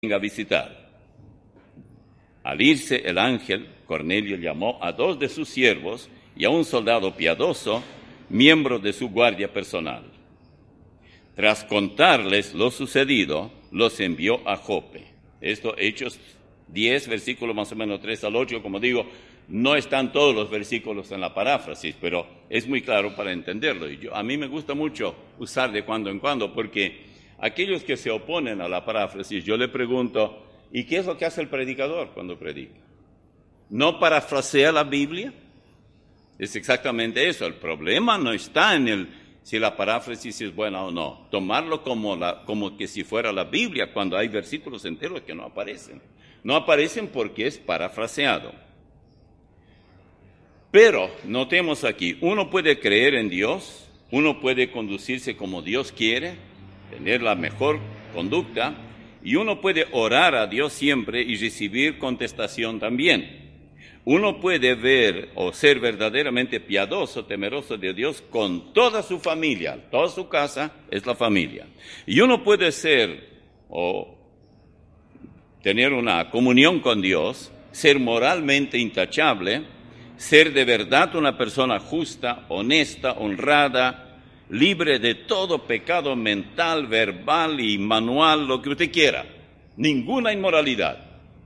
a visitar. Al irse el ángel, Cornelio llamó a 2 de sus siervos y a un soldado piadoso, miembro de su guardia personal. Tras contarles lo sucedido, los envió a Jope. Esto, Hechos 10, versículos más o menos 3 al 8, como digo, no están todos los versículos en la paráfrasis, pero es muy claro para entenderlo. Y a mí me gusta mucho usar de cuando en cuando, porque aquellos que se oponen a la paráfrasis, yo le pregunto, ¿y qué es lo que hace el predicador cuando predica? ¿No parafrasea la Biblia? Es exactamente eso. El problema no está en si la paráfrasis es buena o no. Tomarlo como que si fuera la Biblia, cuando hay versículos enteros que no aparecen. No aparecen porque es parafraseado. Pero notemos aquí, uno puede creer en Dios, uno puede conducirse como Dios quiere, tener la mejor conducta, y uno puede orar a Dios siempre y recibir contestación también. Uno puede ver o ser verdaderamente piadoso, temeroso de Dios con toda su familia, toda su casa es la familia. Y uno puede ser o tener una comunión con Dios, ser moralmente intachable, ser de verdad una persona justa, honesta, honrada, libre de todo pecado mental, verbal y manual, lo que usted quiera, ninguna inmoralidad,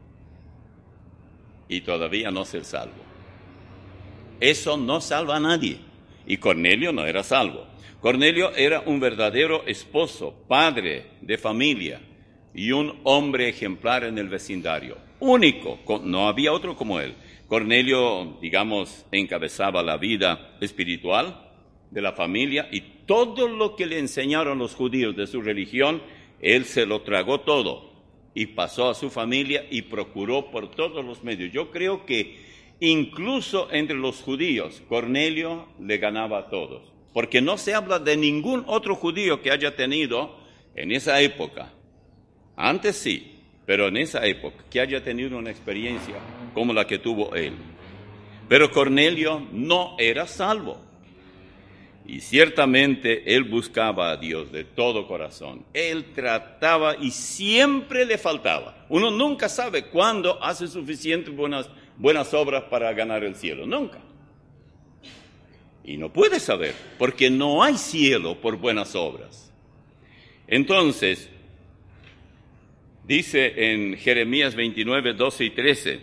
y todavía no ser salvo. Eso no salva a nadie, y Cornelio no era salvo. Cornelio era un verdadero esposo, padre de familia, y un hombre ejemplar en el vecindario, único, no había otro como él. Cornelio, digamos, encabezaba la vida espiritual de la familia, y todo lo que le enseñaron los judíos de su religión, él se lo tragó todo y pasó a su familia y procuró por todos los medios. Yo creo que incluso entre los judíos, Cornelio le ganaba a todos, porque no se habla de ningún otro judío que haya tenido en esa época, antes sí, pero en esa época, que haya tenido una experiencia como la que tuvo él. Pero Cornelio no era salvo. Y ciertamente él buscaba a Dios de todo corazón. Él trataba y siempre le faltaba. Uno nunca sabe cuándo hace suficientes buenas obras para ganar el cielo. Nunca. Y no puede saber, porque no hay cielo por buenas obras. Entonces, dice en Jeremías 29, 12 y 13,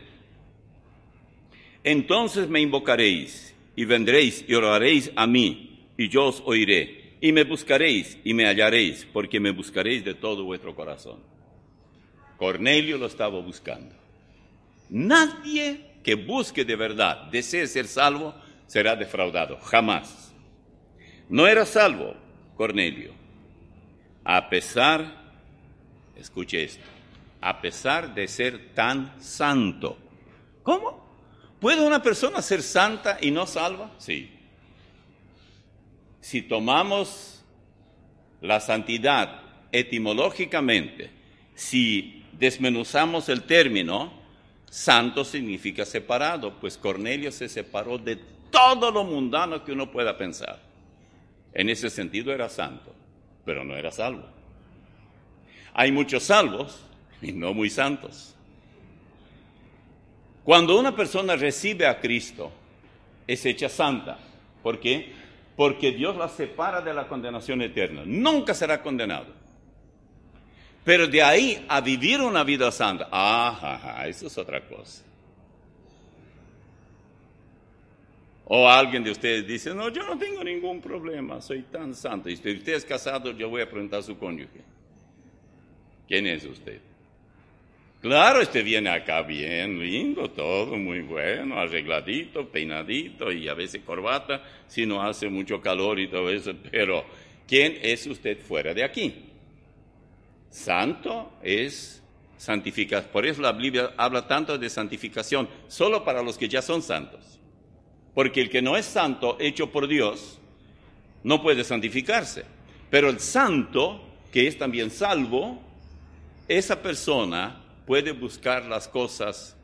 entonces me invocaréis y vendréis y oraréis a mí, y yo os oiré, y me buscaréis y me hallaréis, porque me buscaréis de todo vuestro corazón. Cornelio lo estaba buscando. Nadie que busque de verdad, desee ser salvo, será defraudado, jamás. No era salvo Cornelio, a pesar, escuche esto, a pesar de ser tan santo. ¿Cómo? ¿Puede una persona ser santa y no salva? Sí. Si tomamos la santidad etimológicamente, si desmenuzamos el término, santo significa separado, pues Cornelio se separó de todo lo mundano que uno pueda pensar. En ese sentido era santo, pero no era salvo. Hay muchos salvos y no muy santos. Cuando una persona recibe a Cristo, es hecha santa. ¿Por qué? Porque Dios la separa de la condenación eterna. Nunca será condenado. Pero de ahí a vivir una vida santa, eso es otra cosa. O alguien de ustedes dice, no, yo no tengo ningún problema, soy tan santo. Y si usted es casado, yo voy a preguntar a su cónyuge. ¿Quién es usted? Claro, usted viene acá bien lindo, todo muy bueno, arregladito, peinadito y a veces corbata, si no hace mucho calor y todo eso. Pero, ¿quién es usted fuera de aquí? Santo es santificación. Por eso la Biblia habla tanto de santificación, solo para los que ya son santos. Porque el que no es santo, hecho por Dios, no puede santificarse. Pero el santo, que es también salvo, esa persona puede buscar las cosas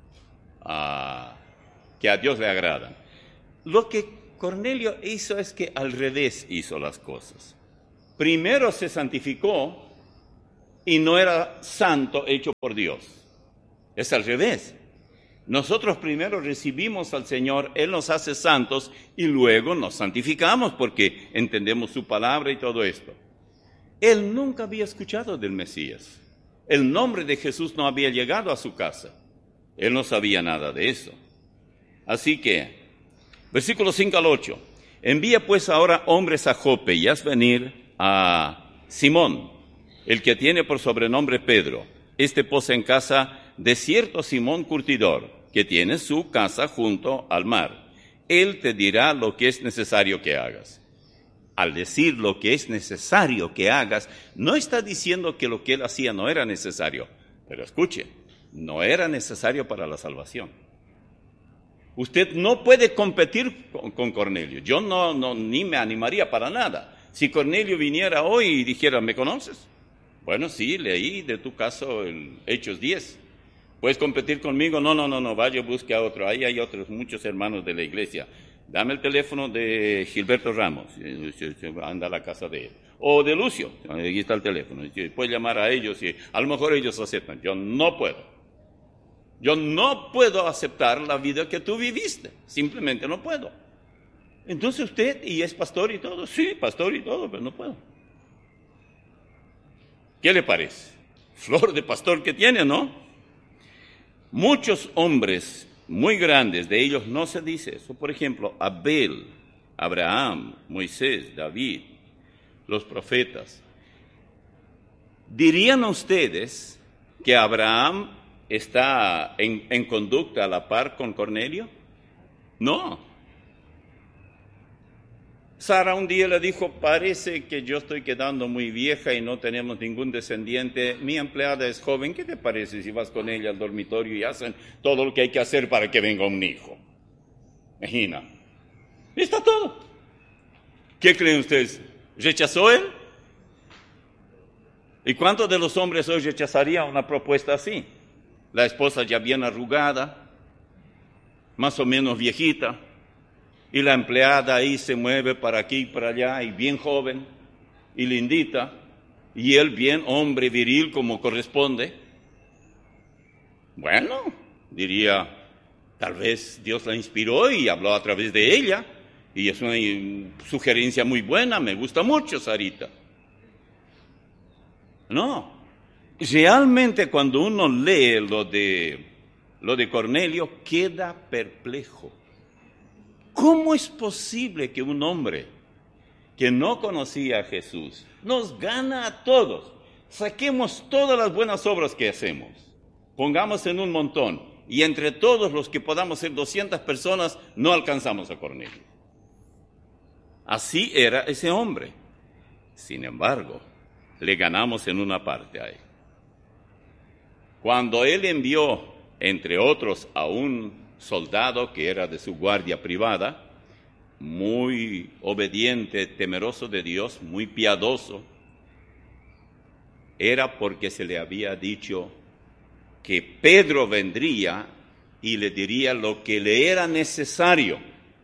que a Dios le agradan. Lo que Cornelio hizo es que al revés hizo las cosas. Primero se santificó y no era santo hecho por Dios. Es al revés. Nosotros primero recibimos al Señor, Él nos hace santos y luego nos santificamos porque entendemos su palabra y todo esto. Él nunca había escuchado del Mesías. El nombre de Jesús no había llegado a su casa. Él no sabía nada de eso. Así que, versículos 5 al 8. Envía pues ahora hombres a Jope y haz venir a Simón, el que tiene por sobrenombre Pedro. Este posa en casa de cierto Simón curtidor, que tiene su casa junto al mar. Él te dirá lo que es necesario que hagas. Al decir lo que es necesario que hagas, no está diciendo que lo que él hacía no era necesario. Pero escuche, no era necesario para la salvación. Usted no puede competir con Cornelio. Yo ni me animaría para nada. Si Cornelio viniera hoy y dijera, ¿me conoces? Bueno, sí, leí de tu caso el Hechos 10. ¿Puedes competir conmigo? No, vaya, busque a otro. Ahí hay otros, muchos hermanos de la iglesia. Dame el teléfono de Gilberto Ramos, anda a la casa de él. O de Lucio, ahí está el teléfono. Puedes llamar a ellos y a lo mejor ellos aceptan. Yo no puedo. Yo no puedo aceptar la vida que tú viviste. Simplemente no puedo. Entonces usted, y es pastor y todo, sí, pastor y todo, pero no puedo. ¿Qué le parece? Flor de pastor que tiene, ¿no? Muchos hombres muy grandes, de ellos no se dice eso. Por ejemplo, Abel, Abraham, Moisés, David, los profetas. ¿Dirían ustedes que Abraham está en conducta a la par con Cornelio? No. Sara un día le dijo, parece que yo estoy quedando muy vieja y no tenemos ningún descendiente. Mi empleada es joven, ¿qué te parece si vas con ella al dormitorio y hacen todo lo que hay que hacer para que venga un hijo? Imagina. Está todo. ¿Qué creen ustedes? ¿Rechazó él? ¿Y cuántos de los hombres hoy rechazarían una propuesta así? La esposa ya bien arrugada, más o menos viejita, y la empleada ahí se mueve para aquí y para allá, y bien joven, y lindita, y él bien hombre viril como corresponde. Bueno, diría, tal vez Dios la inspiró y habló a través de ella, y es una sugerencia muy buena, me gusta mucho, Sarita. No, realmente cuando uno lee lo de Cornelio, queda perplejo. ¿Cómo es posible que un hombre que no conocía a Jesús nos gana a todos? Saquemos todas las buenas obras que hacemos, pongamos en un montón, y entre todos los que podamos ser 200 personas, no alcanzamos a Cornelio. Así era ese hombre. Sin embargo, le ganamos en una parte a él. Cuando él envió, entre otros, a un soldado que era de su guardia privada, muy obediente, temeroso de Dios, muy piadoso, era porque se le había dicho que Pedro vendría y le diría lo que le era necesario.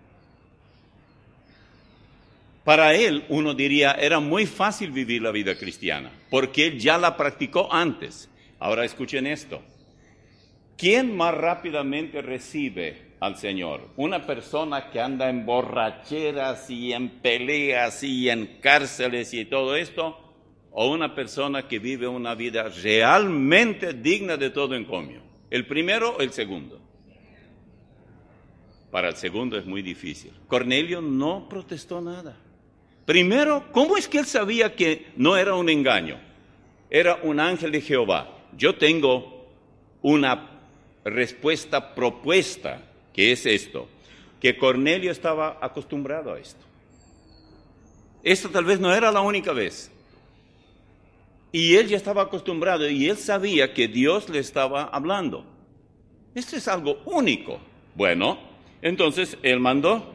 Para él, uno diría, era muy fácil vivir la vida cristiana, porque él ya la practicó antes. Ahora escuchen esto. ¿Quién más rápidamente recibe al Señor? ¿Una persona que anda en borracheras y en peleas y en cárceles y todo esto? ¿O una persona que vive una vida realmente digna de todo encomio? ¿El primero o el segundo? Para el segundo es muy difícil. Cornelio no protestó nada. Primero, ¿cómo es que él sabía que no era un engaño? Era un ángel de Jehová. Yo tengo una respuesta propuesta, que es esto, que Cornelio estaba acostumbrado a esto. Esto tal vez no era la única vez. Y él ya estaba acostumbrado y él sabía que Dios le estaba hablando. Esto es algo único. Bueno, entonces él mandó.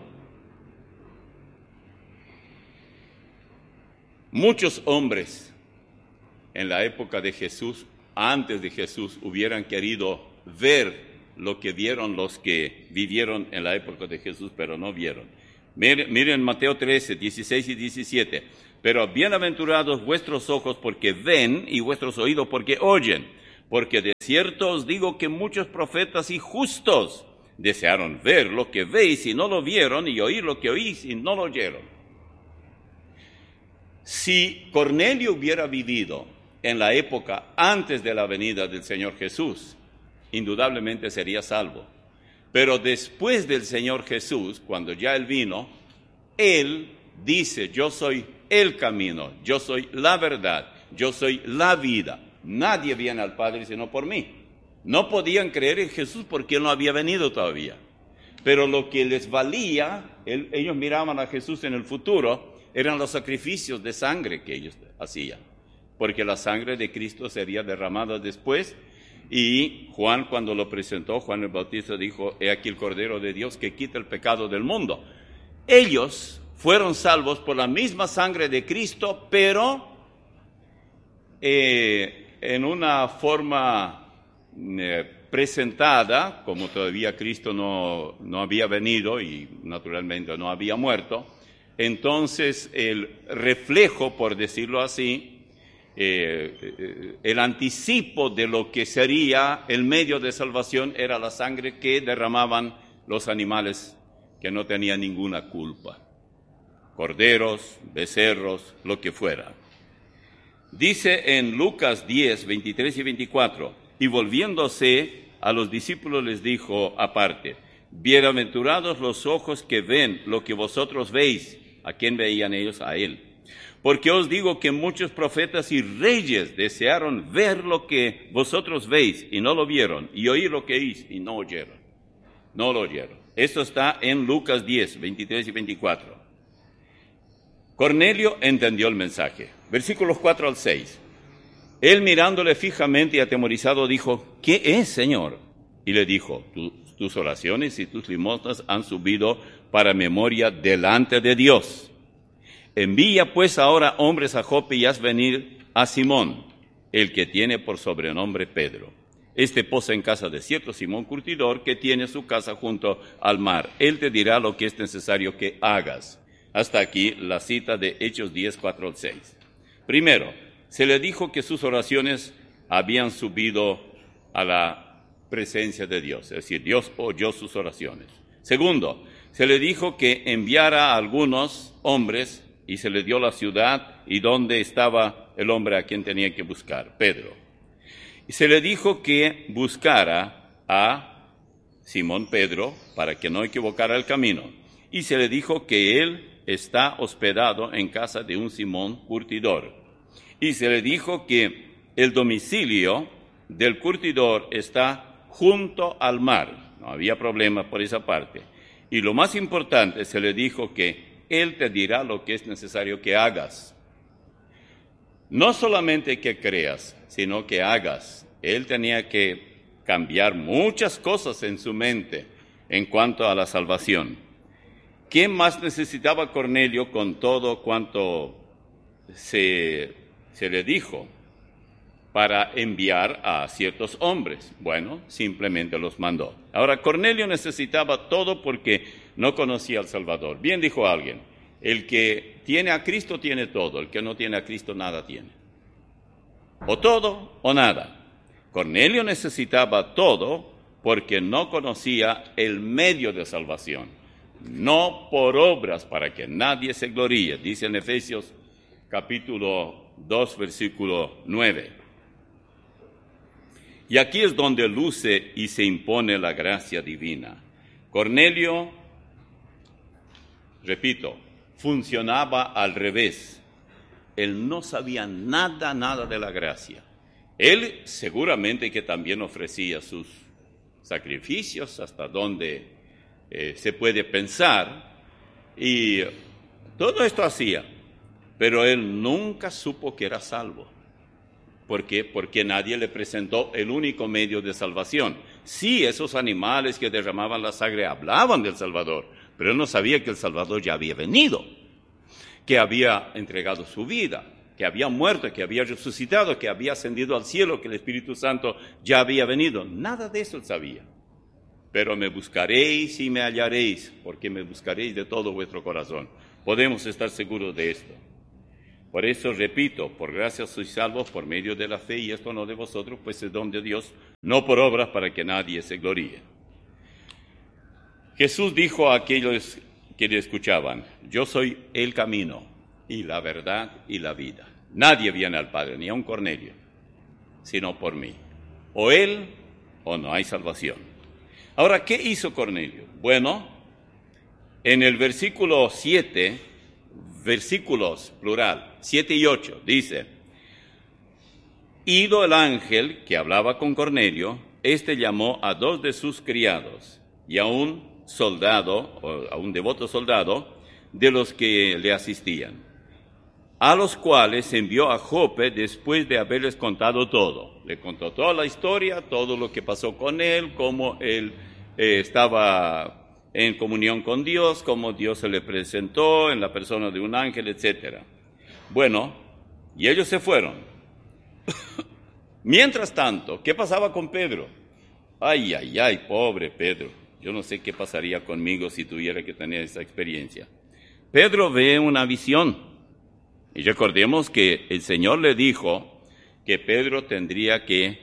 Muchos hombres en la época de Jesús, antes de Jesús, hubieran querido ver lo que vieron los que vivieron en la época de Jesús, pero no vieron. Miren Mateo 13, 16 y 17. Pero bienaventurados vuestros ojos porque ven y vuestros oídos porque oyen. Porque de cierto os digo que muchos profetas y justos desearon ver lo que veis y no lo vieron, y oír lo que oís y no lo oyeron. Si Cornelio hubiera vivido en la época antes de la venida del Señor Jesús, indudablemente sería salvo. Pero después del Señor Jesús, cuando ya Él vino, Él dice: yo soy el camino, yo soy la verdad, yo soy la vida. Nadie viene al Padre sino por mí. No podían creer en Jesús porque Él no había venido todavía. Pero lo que les valía, ellos miraban a Jesús en el futuro, eran los sacrificios de sangre que ellos hacían. Porque la sangre de Cristo sería derramada después. Y Juan, cuando lo presentó, Juan el Bautista dijo: he aquí el Cordero de Dios que quita el pecado del mundo. Ellos fueron salvos por la misma sangre de Cristo, pero en una forma presentada, como todavía Cristo no había venido y naturalmente no había muerto. Entonces el reflejo, por decirlo así, el anticipo de lo que sería el medio de salvación era la sangre que derramaban los animales que no tenían ninguna culpa, corderos, becerros, lo que fuera. Dice en Lucas 10, 23 y 24, y volviéndose a los discípulos les dijo aparte: bienaventurados los ojos que ven lo que vosotros veis. ¿A quién veían ellos? A Él. Porque os digo que muchos profetas y reyes desearon ver lo que vosotros veis y no lo vieron, y oír lo que oís y no oyeron. No lo oyeron. Esto está en Lucas 10, 23 y 24. Cornelio entendió el mensaje. Versículos 4 al 6. Él, mirándole fijamente y atemorizado, dijo: ¿qué es, Señor? Y le dijo: tus oraciones y tus limosnas han subido para memoria delante de Dios. Envía pues ahora hombres a Jope y haz venir a Simón, el que tiene por sobrenombre Pedro. Este posa en casa de cierto Simón curtidor, que tiene su casa junto al mar. Él te dirá lo que es necesario que hagas. Hasta aquí la cita de Hechos 10, 4 al 6. Primero, se le dijo que sus oraciones habían subido a la presencia de Dios, es decir, Dios oyó sus oraciones. Segundo, se le dijo que enviara a algunos hombres y se le dio la ciudad y dónde estaba el hombre a quien tenía que buscar, Pedro. Y se le dijo que buscara a Simón Pedro para que no equivocara el camino. Y se le dijo que él está hospedado en casa de un Simón curtidor. Y se le dijo que el domicilio del curtidor está junto al mar. No había problema por esa parte. Y lo más importante, se le dijo que Él te dirá lo que es necesario que hagas. No solamente que creas, sino que hagas. Él tenía que cambiar muchas cosas en su mente en cuanto a la salvación. ¿Qué más necesitaba Cornelio con todo cuanto se le dijo para enviar a ciertos hombres? Bueno, simplemente los mandó. Ahora, Cornelio necesitaba todo porque no conocía al Salvador. Bien dijo alguien: el que tiene a Cristo tiene todo, el que no tiene a Cristo nada tiene. O todo o nada. Cornelio necesitaba todo porque no conocía el medio de salvación. No por obras para que nadie se gloríe, dice en Efesios capítulo 2, versículo 9. Y aquí es donde luce y se impone la gracia divina. Cornelio, repito, funcionaba al revés. Él no sabía nada de la gracia. Él seguramente que también ofrecía sus sacrificios hasta donde se puede pensar, y todo esto hacía, pero él nunca supo que era salvo. ¿Por qué? Porque nadie le presentó el único medio de salvación. Sí, esos animales que derramaban la sangre hablaban del Salvador, pero él no sabía que el Salvador ya había venido, que había entregado su vida, que había muerto, que había resucitado, que había ascendido al cielo, que el Espíritu Santo ya había venido. Nada de eso él sabía. Pero me buscaréis y me hallaréis, porque me buscaréis de todo vuestro corazón. Podemos estar seguros de esto. Por eso repito, por gracia sois salvos por medio de la fe, y esto no de vosotros, pues es don de Dios, no por obras para que nadie se gloríe. Jesús dijo a aquellos que le escuchaban: yo soy el camino y la verdad y la vida. Nadie viene al Padre, ni a un Cornelio, sino por mí. O él o no hay salvación. Ahora, ¿qué hizo Cornelio? Bueno, en el versículo 7, versículos plural, 7 y 8, dice: ido el ángel que hablaba con Cornelio, éste llamó a 2 de sus criados y a un soldado, o a un devoto soldado, de los que le asistían, a los cuales envió a Jope después de haberles contado todo. Le contó toda la historia, todo lo que pasó con él, cómo él estaba en comunión con Dios, cómo Dios se le presentó en la persona de un ángel, etc. Bueno, y ellos se fueron. Mientras tanto, ¿qué pasaba con Pedro? Ay, ay, ay, pobre Pedro. Yo no sé qué pasaría conmigo si tuviera que tener esa experiencia. Pedro ve una visión. Y recordemos que el Señor le dijo que Pedro tendría que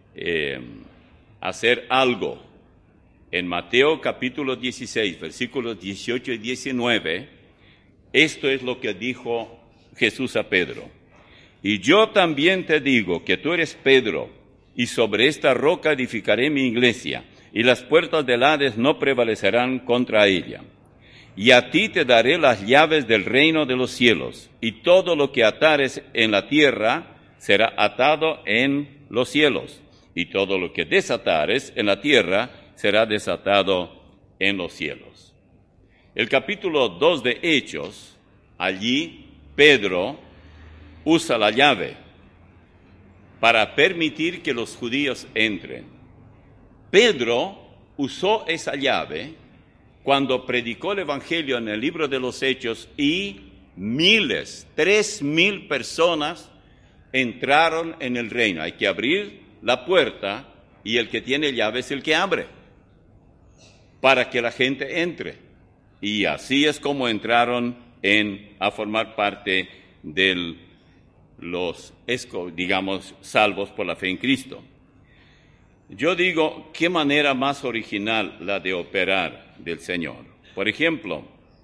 hacer algo. En Mateo capítulo 16, versículos 18 y 19, esto es lo que dijo Jesús a Pedro. Y yo también te digo que tú eres Pedro, y sobre esta roca edificaré mi iglesia, y las puertas del Hades no prevalecerán contra ella. Y a ti te daré las llaves del reino de los cielos, y todo lo que atares en la tierra será atado en los cielos, y todo lo que desatares en la tierra será desatado en los cielos. El capítulo 2 de Hechos, allí Pedro usa la llave para permitir que los judíos entren. Pedro usó esa llave cuando predicó el Evangelio en el libro de los Hechos, y 3,000 personas entraron en el reino. Hay que abrir la puerta y el que tiene llave es el que abre para que la gente entre. Y así es como entraron a formar parte de los, digamos, salvos por la fe en Cristo. Yo digo, ¿qué manera más original la de operar del Señor? Por ejemplo,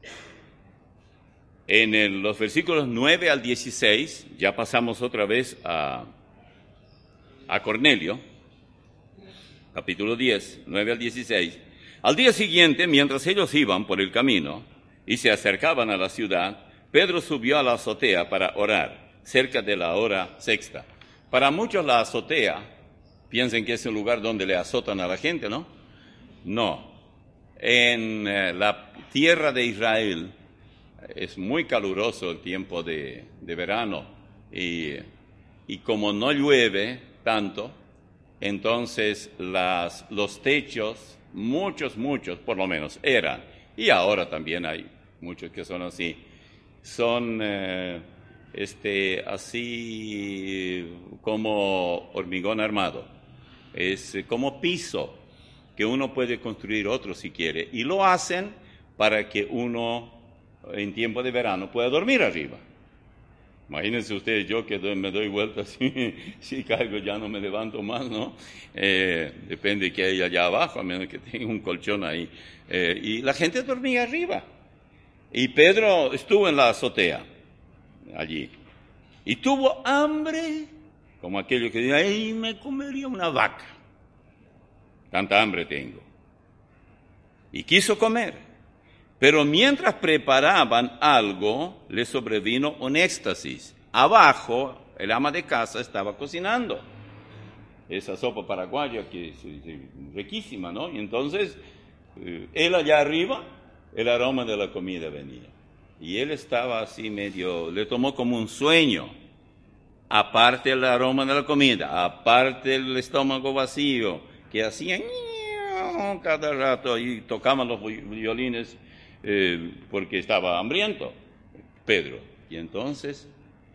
en los versículos 9 al 16, ya pasamos otra vez a Cornelio, capítulo 10, 9 al 16. Al día siguiente, mientras ellos iban por el camino y se acercaban a la ciudad, Pedro subió a la azotea para orar, cerca de la hora sexta. Para muchos la azotea, piensen que es un lugar donde le azotan a la gente, ¿no? No. En la tierra de Israel es muy caluroso el tiempo de verano, y como no llueve tanto, entonces los techos, muchos, por lo menos eran, y ahora también hay muchos que son así, son así como hormigón armado. Es como piso que uno puede construir otro si quiere, y lo hacen para que uno en tiempo de verano pueda dormir arriba. Imagínense ustedes, yo que me doy vueltas, si caigo ya no me levanto más, ¿no? Depende de qué hay allá abajo, a menos que tenga un colchón ahí. Y la gente dormía arriba. Y Pedro estuvo en la azotea, allí, y tuvo hambre, como aquello que dice: ¡ay, me comería una vaca! Tanta hambre tengo. Y quiso comer. Pero mientras preparaban algo, le sobrevino un éxtasis. Abajo, el ama de casa estaba cocinando esa sopa paraguaya que es riquísima, ¿no? Y entonces, él allá arriba, el aroma de la comida venía. Y él estaba así medio, le tomó como un sueño. Aparte el aroma de la comida, aparte el estómago vacío, que hacían cada rato y tocaban los violines porque estaba hambriento Pedro. Y entonces,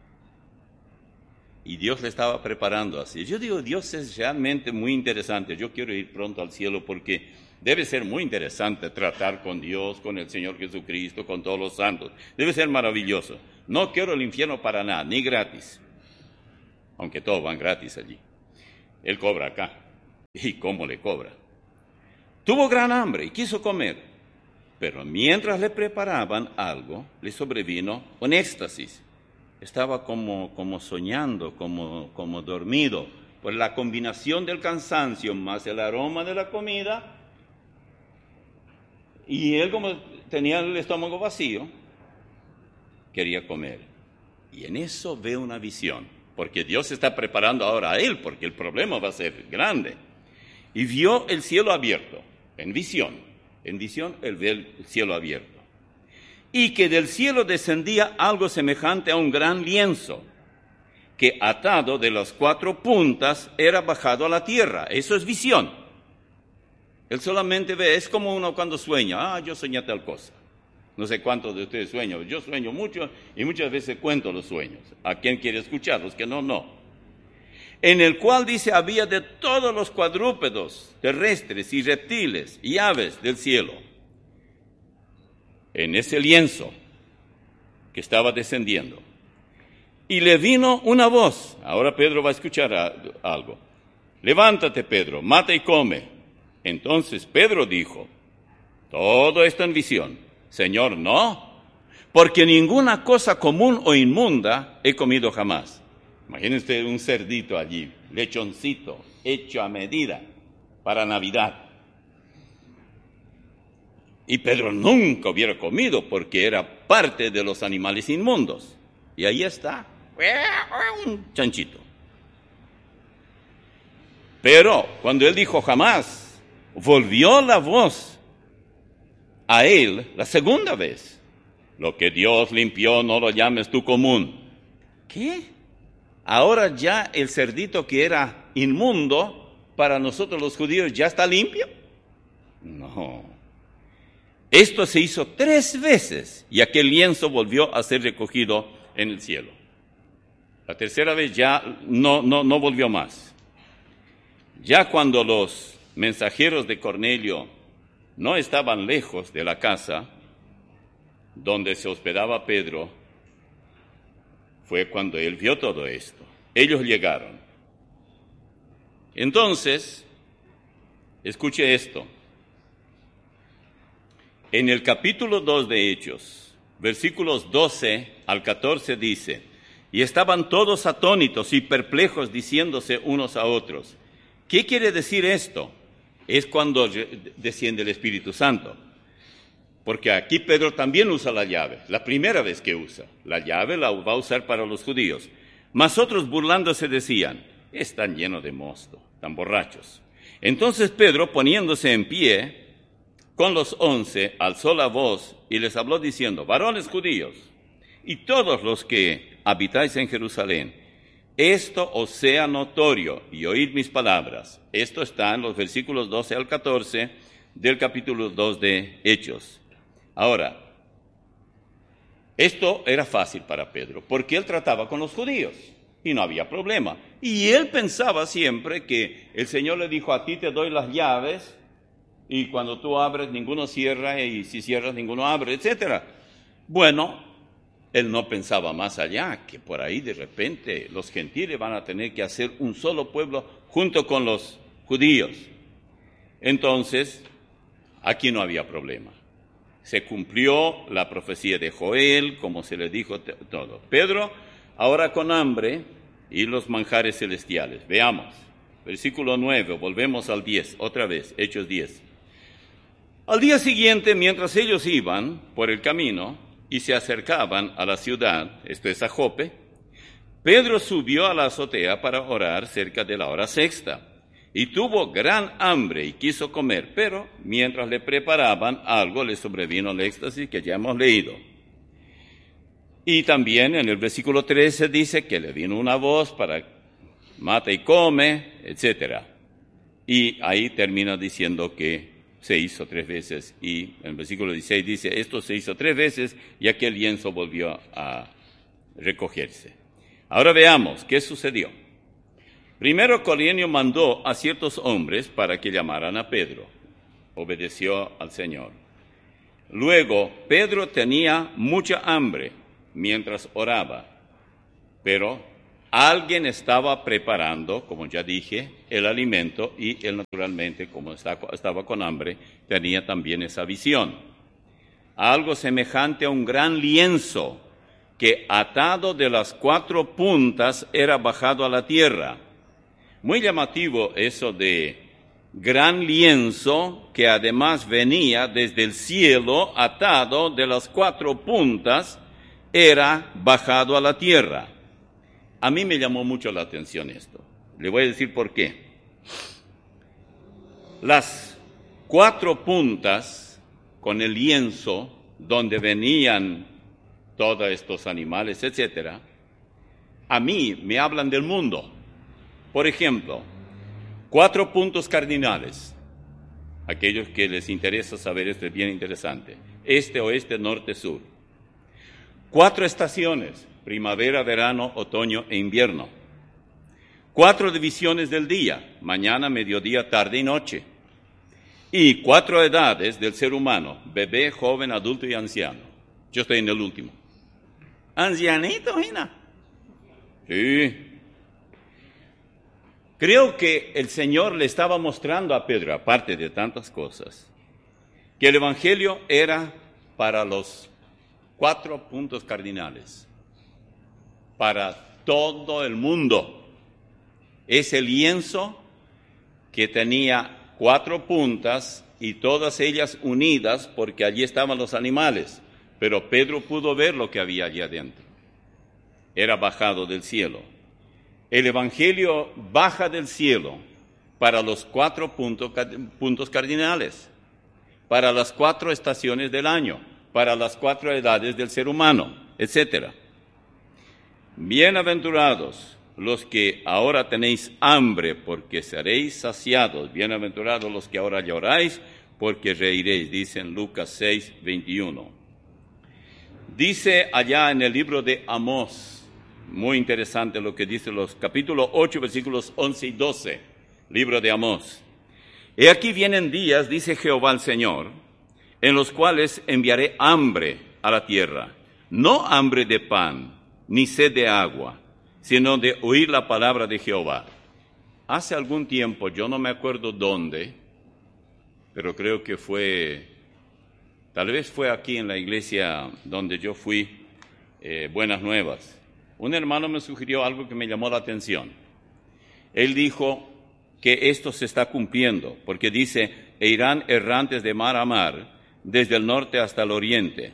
y Dios le estaba preparando así. Yo digo, Dios es realmente muy interesante. Yo quiero ir pronto al cielo porque debe ser muy interesante tratar con Dios, con el Señor Jesucristo, con todos los santos. Debe ser maravilloso. No quiero el infierno para nada, ni gratis. Aunque todos van gratis allí. Él cobra acá. ¿Y cómo le cobra? Tuvo gran hambre y quiso comer. Pero mientras le preparaban algo, le sobrevino un éxtasis. Estaba como soñando, como dormido. Por la combinación del cansancio más el aroma de la comida. Y él, como tenía el estómago vacío, quería comer. Y en eso ve una visión, porque Dios está preparando ahora a él, porque el problema va a ser grande. Y vio el cielo abierto, en visión. En visión él ve el cielo abierto. Y que del cielo descendía algo semejante a un gran lienzo, que atado de las 4 puntas era bajado a la tierra. Eso es visión. Él solamente ve, es como uno cuando sueña. Yo soñé tal cosa. No sé cuántos de ustedes sueñan. Yo sueño mucho y muchas veces cuento los sueños. ¿A quién quiere escucharlos? Que no. En el cual dice, había de todos los cuadrúpedos terrestres y reptiles y aves del cielo. En ese lienzo que estaba descendiendo. Y le vino una voz. Ahora Pedro va a escuchar algo. Levántate, Pedro, mata y come. Entonces Pedro dijo, todo esto en visión. Señor, no, porque ninguna cosa común o inmunda he comido jamás. Imagínense un cerdito allí, lechoncito, hecho a medida para Navidad. Y Pedro nunca hubiera comido porque era parte de los animales inmundos. Y ahí está, un chanchito. Pero cuando él dijo jamás, volvió la voz a él la segunda vez. Lo que Dios limpió no lo llames tú común. ¿Qué? Ahora ya el cerdito que era inmundo para nosotros los judíos ya está limpio. No. Esto se hizo 3 veces y aquel lienzo volvió a ser recogido en el cielo. La tercera vez ya no volvió más. Ya cuando los mensajeros de Cornelio no estaban lejos de la casa donde se hospedaba Pedro, fue cuando él vio todo esto. Ellos llegaron. Entonces, escuche esto. En el capítulo 2 de Hechos, versículos 12 al 14 dice, y estaban todos atónitos y perplejos diciéndose unos a otros, ¿qué quiere decir esto? Es cuando desciende el Espíritu Santo. Porque aquí Pedro también usa la llave, la primera vez que usa. La llave la va a usar para los judíos. Mas otros burlándose decían, están llenos de mosto, están borrachos. Entonces Pedro, poniéndose en pie, con los 11, alzó la voz y les habló diciendo, varones judíos, y todos los que habitáis en Jerusalén, esto os sea notorio y oíd mis palabras. Esto está en los versículos 12 al 14 del capítulo 2 de Hechos. Ahora, esto era fácil para Pedro, porque él trataba con los judíos y no había problema. Y él pensaba siempre que el Señor le dijo, a ti te doy las llaves, y cuando tú abres, ninguno cierra, y si cierras, ninguno abre, etc. Bueno, él no pensaba más allá, que por ahí de repente los gentiles van a tener que hacer un solo pueblo junto con los judíos. Entonces, aquí no había problema. Se cumplió la profecía de Joel, como se le dijo todo. Pedro, ahora con hambre y los manjares celestiales. Veamos, versículo 9, volvemos al 10, otra vez, Hechos 10. Al día siguiente, mientras ellos iban por el camino y se acercaban a la ciudad, esto es a Jope, Pedro subió a la azotea para orar cerca de la hora sexta. Y tuvo gran hambre y quiso comer, pero mientras le preparaban algo le sobrevino el éxtasis que ya hemos leído. Y también en el versículo 13 dice que le vino una voz para mata y come, etc. Y ahí termina diciendo que se hizo 3 veces. Y en el versículo 16 dice, esto se hizo 3 veces y aquel lienzo volvió a recogerse. Ahora veamos qué sucedió. Primero Cornelio mandó a ciertos hombres para que llamaran a Pedro. Obedeció al Señor. Luego Pedro tenía mucha hambre mientras oraba, pero alguien estaba preparando, como ya dije, el alimento y él naturalmente, como estaba con hambre, tenía también esa visión. Algo semejante a un gran lienzo que atado de las 4 puntas era bajado a la tierra. Muy llamativo eso de gran lienzo que además venía desde el cielo atado de las 4 puntas, era bajado a la tierra. A mí me llamó mucho la atención esto. Le voy a decir por qué. Las 4 puntas con el lienzo donde venían todos estos animales, etcétera, a mí me hablan del mundo. Por ejemplo, 4 puntos cardinales. Aquellos que les interesa saber esto es bien interesante. Este, oeste, norte, sur. 4 estaciones: primavera, verano, otoño e invierno. 4 divisiones del día: mañana, mediodía, tarde y noche. Y 4 edades del ser humano: bebé, joven, adulto y anciano. Yo estoy en el último. Ancianito, Gina. Sí. Creo que el Señor le estaba mostrando a Pedro, aparte de tantas cosas, que el Evangelio era para los 4 puntos cardinales, para todo el mundo. Ese lienzo que tenía 4 puntas y todas ellas unidas, porque allí estaban los animales, pero Pedro pudo ver lo que había allí adentro. Era bajado del cielo. El Evangelio baja del cielo para los 4 puntos cardinales, para las 4 estaciones del año, para las 4 edades del ser humano, etc. Bienaventurados los que ahora tenéis hambre, porque seréis saciados. Bienaventurados los que ahora lloráis, porque reiréis, dice en Lucas 6, 21. Dice allá en el libro de Amós, muy interesante lo que dice los capítulos 8, versículos 11 y 12, libro de Amós. He aquí vienen días, dice Jehová el Señor, en los cuales enviaré hambre a la tierra, no hambre de pan, ni sed de agua, sino de oír la palabra de Jehová. Hace algún tiempo, yo no me acuerdo dónde, pero creo que tal vez fue aquí en la iglesia donde yo fui, Buenas Nuevas. Un hermano me sugirió algo que me llamó la atención. Él dijo que esto se está cumpliendo, porque dice: e irán errantes de mar a mar, desde el norte hasta el oriente.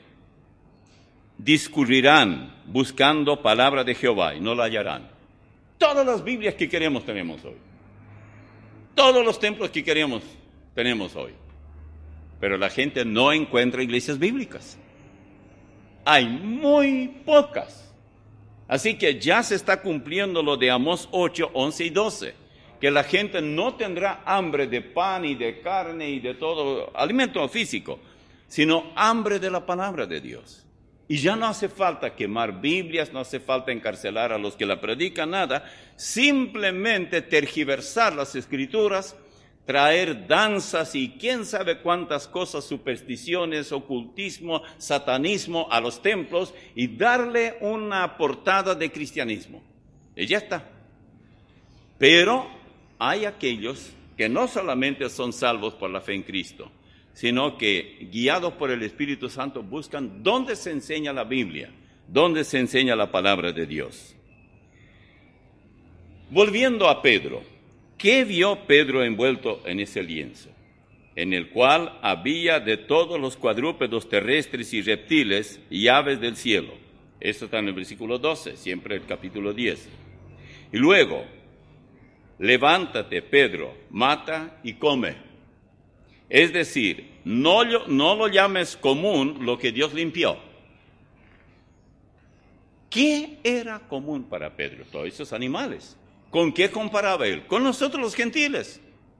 Discurrirán buscando palabra de Jehová y no la hallarán. Todas las Biblias que queremos tenemos hoy. Todos los templos que queremos tenemos hoy. Pero la gente no encuentra iglesias bíblicas. Hay muy pocas. Así que ya se está cumpliendo lo de Amós 8, 11 y 12, que la gente no tendrá hambre de pan y de carne y de todo alimento físico, sino hambre de la palabra de Dios. Y ya no hace falta quemar Biblias, no hace falta encarcelar a los que la predican, nada, simplemente tergiversar las Escrituras, traer danzas y quién sabe cuántas cosas, supersticiones, ocultismo, satanismo a los templos y darle una portada de cristianismo. Y ya está. Pero hay aquellos que no solamente son salvos por la fe en Cristo, sino que guiados por el Espíritu Santo buscan dónde se enseña la Biblia, dónde se enseña la palabra de Dios. Volviendo a Pedro. ¿Qué vio Pedro envuelto en ese lienzo? En el cual había de todos los cuadrúpedos terrestres y reptiles y aves del cielo. Esto está en el versículo 12, siempre el capítulo 10. Y luego, levántate, Pedro, mata y come. Es decir, no lo llames común lo que Dios limpió. ¿Qué era común para Pedro? Todos esos animales. ¿Con qué comparaba él? Con nosotros los gentiles.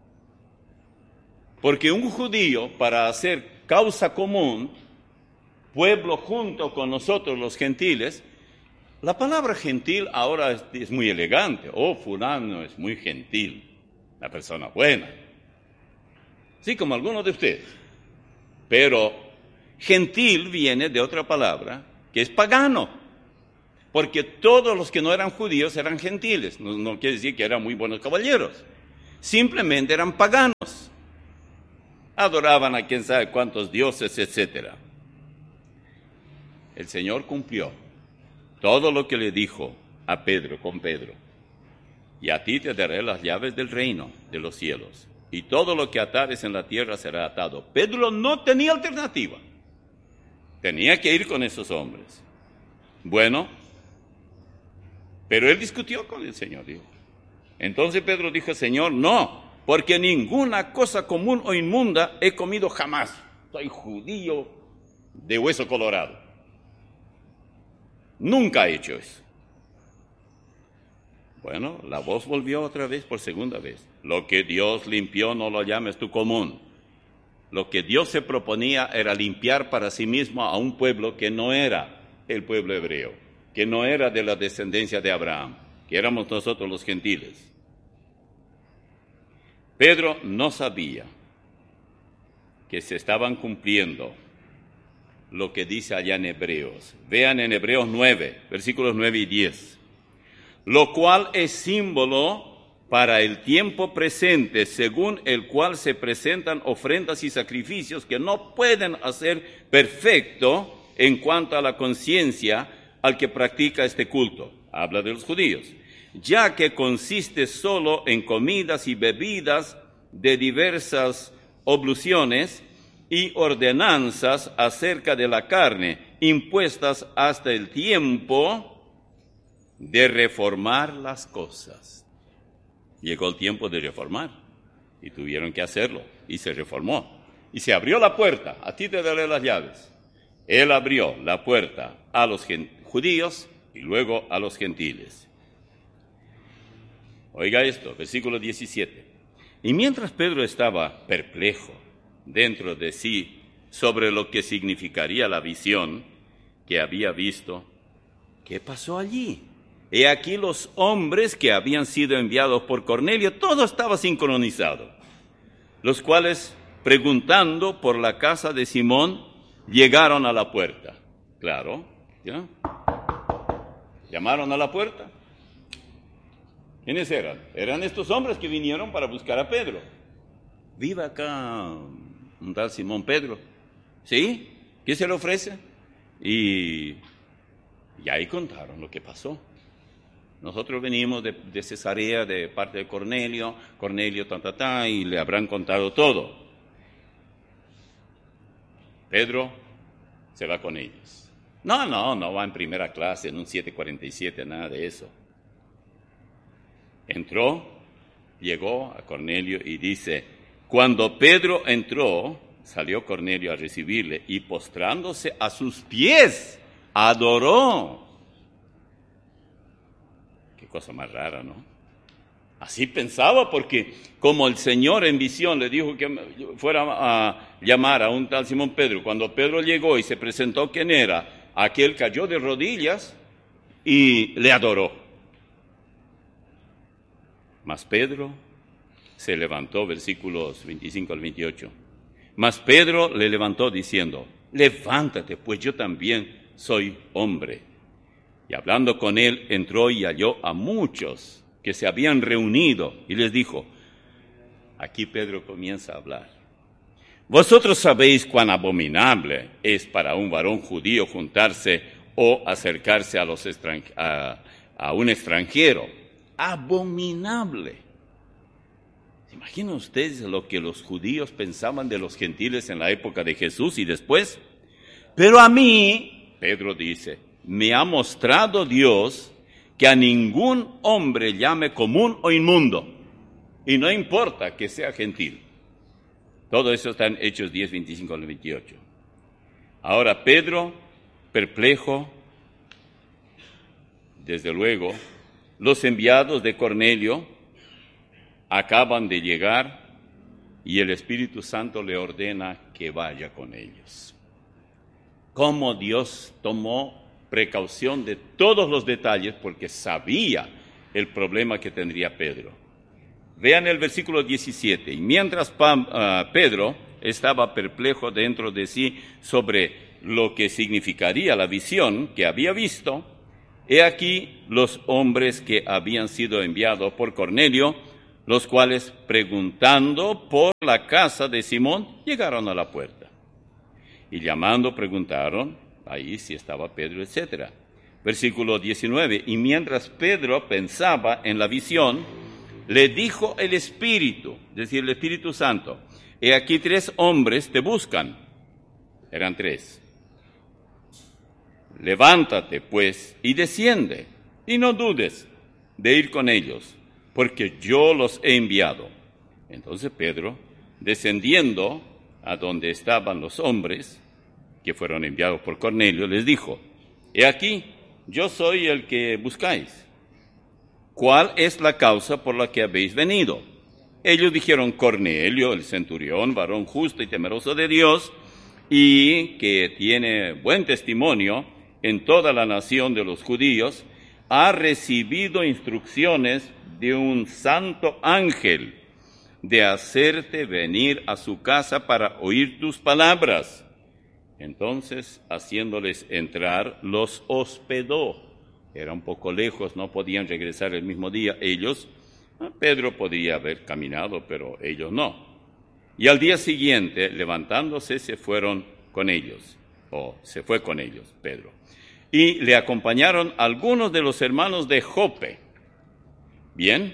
Porque un judío, para hacer causa común, pueblo junto con nosotros los gentiles, la palabra gentil ahora es muy elegante. Oh, fulano es muy gentil, una persona buena. Sí, como algunos de ustedes. Pero gentil viene de otra palabra, que es pagano. porque todos los que no eran judíos eran gentiles. No quiere decir que eran muy buenos caballeros, simplemente eran paganos. Adoraban a quién sabe cuántos dioses, etc. El Señor cumplió todo lo que le dijo a Pedro con Pedro. Y a ti te daré las llaves del reino de los cielos, y todo lo que atares en la tierra será atado. Pedro no tenía alternativa. Tenía que ir con esos hombres. Bueno, pero él discutió con el Señor, dijo. Entonces Pedro dijo, Señor, no, porque ninguna cosa común o inmunda he comido jamás. Soy judío de hueso colorado. Nunca he hecho eso. Bueno, la voz volvió otra vez por segunda vez. Lo que Dios limpió no lo llames tú común. Lo que Dios se proponía era limpiar para sí mismo a un pueblo que no era el pueblo hebreo, que no era de la descendencia de Abraham, que éramos nosotros los gentiles. Pedro no sabía que se estaban cumpliendo lo que dice allá en Hebreos. Vean en Hebreos 9, versículos 9 y 10. Lo cual es símbolo para el tiempo presente, según el cual se presentan ofrendas y sacrificios que no pueden hacer perfecto en cuanto a la conciencia al que practica este culto. Habla de los judíos. Ya que consiste solo en comidas y bebidas de diversas obluciones y ordenanzas acerca de la carne, impuestas hasta el tiempo de reformar las cosas. Llegó el tiempo de reformar y tuvieron que hacerlo y se reformó. Y se abrió la puerta, a ti te daré las llaves. Él abrió la puerta a los judíos y luego a los gentiles. Oiga esto, versículo 17. Y mientras Pedro estaba perplejo dentro de sí sobre lo que significaría la visión que había visto, ¿qué pasó allí? He aquí los hombres que habían sido enviados por Cornelio, todo estaba sincronizado, los cuales, preguntando por la casa de Simón, llegaron a la puerta. Claro, ¿ya? Llamaron a la puerta. ¿Quiénes eran? Eran estos hombres que vinieron para buscar a Pedro. Vive acá un tal Simón Pedro. ¿Sí? ¿Qué se le ofrece? Y ahí contaron lo que pasó. Nosotros venimos de Cesarea, de parte de Cornelio, y le habrán contado todo. Pedro se va con ellos. No va en primera clase, en un 747, nada de eso. Entró, llegó a Cornelio y dice, cuando Pedro entró, salió Cornelio a recibirle y postrándose a sus pies, adoró. Qué cosa más rara, ¿no? Así pensaba, porque como el Señor en visión le dijo que fuera a llamar a un tal Simón Pedro, cuando Pedro llegó y se presentó quién era, aquel cayó de rodillas y le adoró. Mas Pedro se levantó, versículos 25 al 28. Mas Pedro le levantó diciendo, levántate, pues yo también soy hombre. Y hablando con él, entró y halló a muchos que se habían reunido y les dijo, aquí Pedro comienza a hablar. Vosotros sabéis cuán abominable es para un varón judío juntarse o acercarse a un extranjero. Abominable. ¿Se imaginan ustedes lo que los judíos pensaban de los gentiles en la época de Jesús y después? Pero a mí, Pedro dice, me ha mostrado Dios que a ningún hombre llame común o inmundo, y no importa que sea gentil. Todo eso está en Hechos 10, 25 al 28. Ahora Pedro, perplejo, desde luego, los enviados de Cornelio acaban de llegar y el Espíritu Santo le ordena que vaya con ellos. Cómo Dios tomó precaución de todos los detalles porque sabía el problema que tendría Pedro. Vean el versículo 17. Y mientras Pedro estaba perplejo dentro de sí sobre lo que significaría la visión que había visto, he aquí los hombres que habían sido enviados por Cornelio, los cuales, preguntando por la casa de Simón, llegaron a la puerta. Y llamando, preguntaron ahí si estaba Pedro, etc. Versículo 19, y mientras Pedro pensaba en la visión, le dijo el Espíritu, es decir, el Espíritu Santo, he aquí 3 hombres te buscan. Eran 3. Levántate, pues, y desciende, y no dudes de ir con ellos, porque yo los he enviado. Entonces Pedro, descendiendo a donde estaban los hombres, que fueron enviados por Cornelio, les dijo, he aquí, yo soy el que buscáis. ¿Cuál es la causa por la que habéis venido? Ellos dijeron, Cornelio, el centurión, varón justo y temeroso de Dios, y que tiene buen testimonio en toda la nación de los judíos, ha recibido instrucciones de un santo ángel de hacerte venir a su casa para oír tus palabras. Entonces, haciéndoles entrar, los hospedó. Era un poco lejos, no podían regresar el mismo día ellos. Pedro podría haber caminado, pero ellos no. Y al día siguiente, levantándose, se fue con ellos, Pedro. Y le acompañaron algunos de los hermanos de Jope. ¿Bien?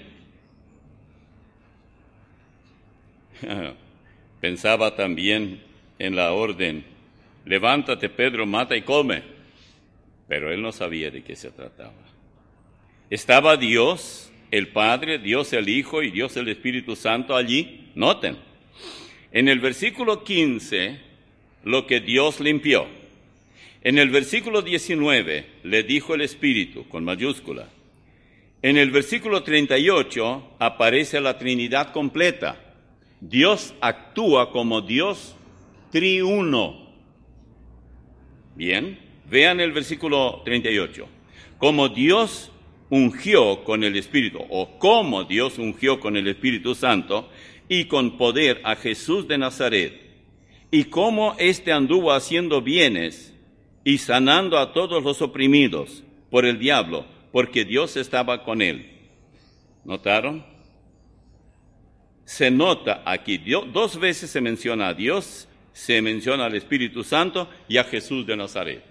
Pensaba también en la orden, levántate, Pedro, mata y come. Pero él no sabía de qué se trataba. Estaba Dios, el Padre, Dios el Hijo y Dios el Espíritu Santo allí. Noten, en el versículo 15, lo que Dios limpió. En el versículo 19, le dijo el Espíritu, con mayúscula. En el versículo 38, aparece la Trinidad completa. Dios actúa como Dios triuno. Bien, vean el versículo 38. Como Dios ungió con el Espíritu, o como Dios ungió con el Espíritu Santo y con poder a Jesús de Nazaret, y cómo éste anduvo haciendo bienes y sanando a todos los oprimidos por el diablo, porque Dios estaba con él. ¿Notaron? Se nota aquí, 2 veces se menciona a Dios, se menciona al Espíritu Santo y a Jesús de Nazaret.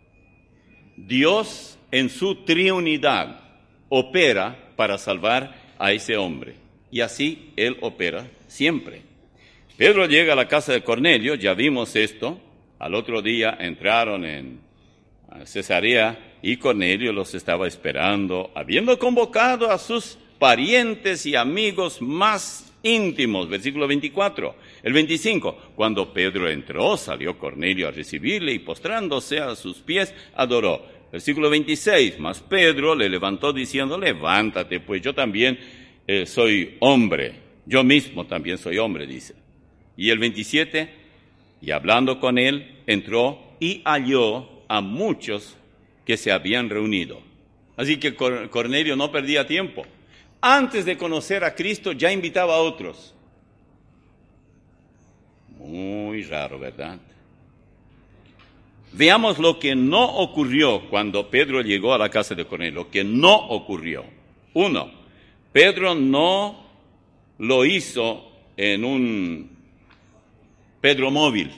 Dios en su triunidad opera para salvar a ese hombre. Y así Él opera siempre. Pedro llega a la casa de Cornelio, ya vimos esto. Al otro día entraron en Cesarea y Cornelio los estaba esperando, habiendo convocado a sus parientes y amigos más íntimos. Versículo 24. El 25. Cuando Pedro entró, salió Cornelio a recibirle y postrándose a sus pies, adoró. Versículo 26. Mas Pedro le levantó diciendo, levántate, pues yo también soy hombre. Yo mismo también soy hombre, dice. Y el 27. Y hablando con él, entró y halló a muchos que se habían reunido. Así que Cornelio no perdía tiempo. Antes de conocer a Cristo, ya invitaba a otros. Muy raro, ¿verdad? Veamos lo que no ocurrió cuando Pedro llegó a la casa de Cornelio. Lo que no ocurrió. 1. Pedro no lo hizo en un Pedro móvil.